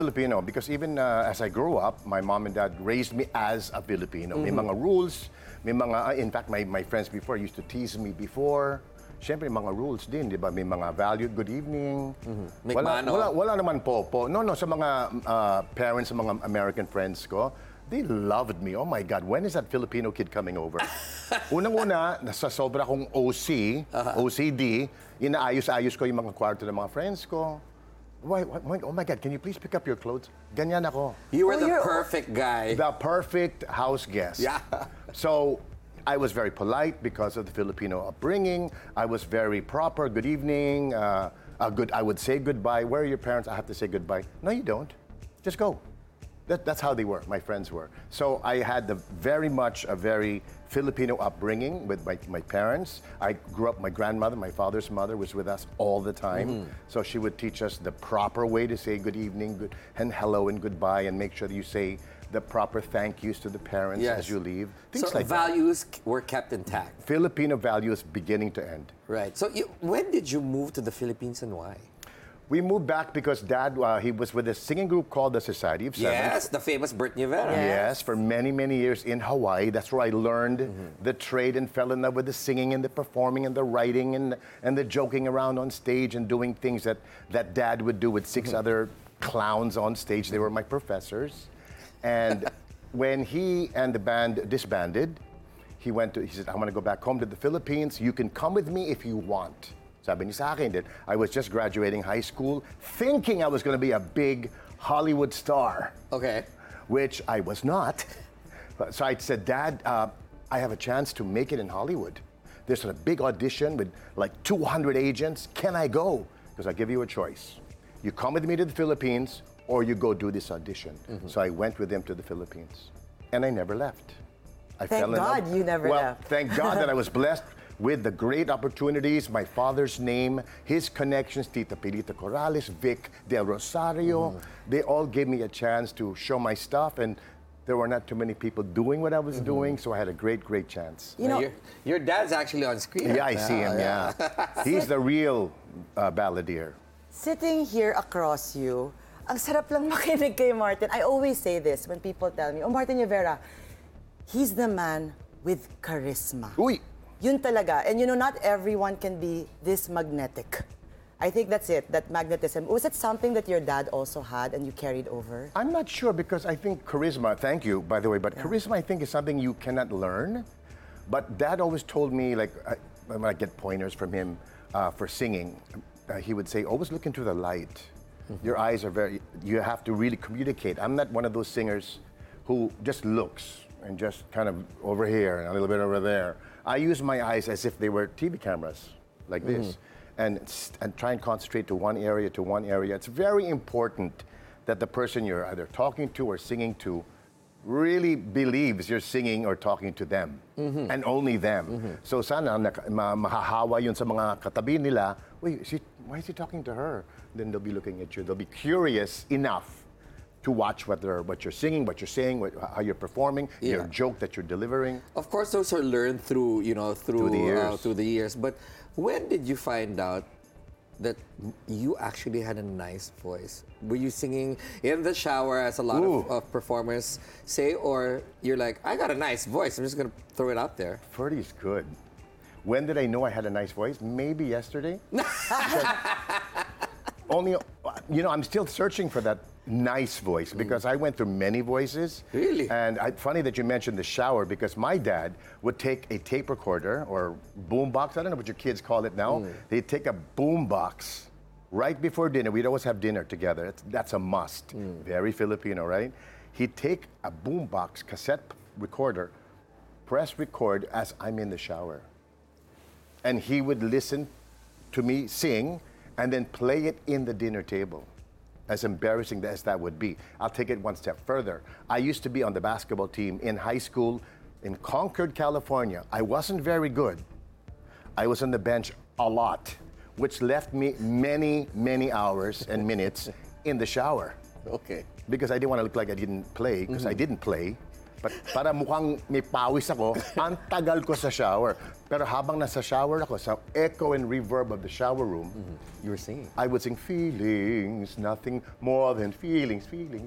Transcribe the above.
Filipino because even as I grew up, my mom and dad raised me as a Filipino. May mga rules, may mga, in fact, my friends before used to tease me before. Siyempre, mga rules din, di ba? May mga valued good evening. Wala naman po. No, sa mga parents, sa mga American friends ko, they loved me. Oh my God, when is that Filipino kid coming over? Unang-una, nasa sobra kong OCD, inaayos-ayos ko yung mga kwarto ng mga friends ko. Oh my God, can you please pick up your clothes? Ganyan ako. You were the perfect guy. The perfect house guest. Yeah. So, I was very polite because of the Filipino upbringing. I was very proper. Good evening. I would say goodbye. Where are your parents? I have to say goodbye. No, you don't. Just go. That's how they were, my friends were. So I had very much a very Filipino upbringing with my parents. I grew up, my grandmother, my father's mother was with us all the time. So she would teach us the proper way to say good evening, and hello and goodbye, and make sure that you say the proper thank yous to the parents as you leave. Things so like values were kept intact. Filipino values beginning to end. Right. So when did you move to the Philippines and why? We moved back because Dad, he was with a singing group called the Society of Seven. Yes, the famous Bert Rivera. Yes, for many, many years in Hawaii. That's where I learned the trade and fell in love with the singing and the performing and the writing and the joking around on stage and doing things that Dad would do with six other clowns on stage. They were my professors. And when he and the band disbanded, he said, I'm going to go back home to the Philippines. You can come with me if you want. Sabi niya sa akin din, I was just graduating high school, thinking I was going to be a big Hollywood star. Okay. Which I was not. So I said, Dad, I have a chance to make it in Hollywood. There's a big audition with like 200 agents. Can I go? Because I give you a choice. You come with me to the Philippines, or you go do this audition. So I went with him to the Philippines. And I never left. Thank God you never left. Thank God that I was blessed with the great opportunities, my father's name, his connections, Tita Pilita Corrales, Vic Del Rosario. They all gave me a chance to show my stuff, and there were not too many people doing what I was doing, so I had a great, great chance. You know, your dad's actually on screen. Yeah, I see him, He's the real balladeer. Sitting here across you, ang sarap lang makinig kay Martin. I always say this when people tell me, oh, Martin Rivera, he's the man with charisma. Uy! Yun talaga. And you know, not everyone can be this magnetic. I think that's it, that magnetism. Was it something that your dad also had and you carried over? I'm not sure because I think charisma, thank you, by the way, but charisma I think is something you cannot learn. But Dad always told me, like, when I get pointers from him for singing, he would say, always look into the light. Your eyes are you have to really communicate. I'm not one of those singers who just looks and just kind of over here and a little bit over there. I use my eyes as if they were TV cameras, like this, and try and concentrate to one area, It's very important that the person you're either talking to or singing to really believes you're singing or talking to them, and only them. So sana mahahawa yun sa mga katabi nila, wait, why is he talking to her? Then they'll be looking at you. They'll be curious enough to watch what you're singing, what you're saying, how you're performing, your joke that you're delivering. Of course, those are learned through the years. But when did you find out that you actually had a nice voice? Were you singing in the shower, as a lot of performers say, or you're like, I got a nice voice, I'm just gonna throw it out there? Ferdy's good. When did I know I had a nice voice? Maybe yesterday. Only, I'm still searching for that nice voice because I went through many voices. Really? And funny that you mentioned the shower because my dad would take a tape recorder or boom box. I don't know what your kids call it now. They'd take a boom box right before dinner. We'd always have dinner together. That's a must. Very Filipino, right? He'd take a boom box cassette recorder, press record as I'm in the shower. And he would listen to me sing and then play it in the dinner table. As embarrassing as that would be. I'll take it one step further. I used to be on the basketball team in high school in Concord, California. I wasn't very good. I was on the bench a lot, which left me many, many hours and minutes in the shower. Okay. Because I didn't want to look like I didn't play, because I didn't play. Para mukhang may pawis ako, ang tagal ko sa shower. Pero habang nasa shower ako, sa echo and reverb of the shower room, You were singing. I would sing feelings, nothing more than feelings, feelings,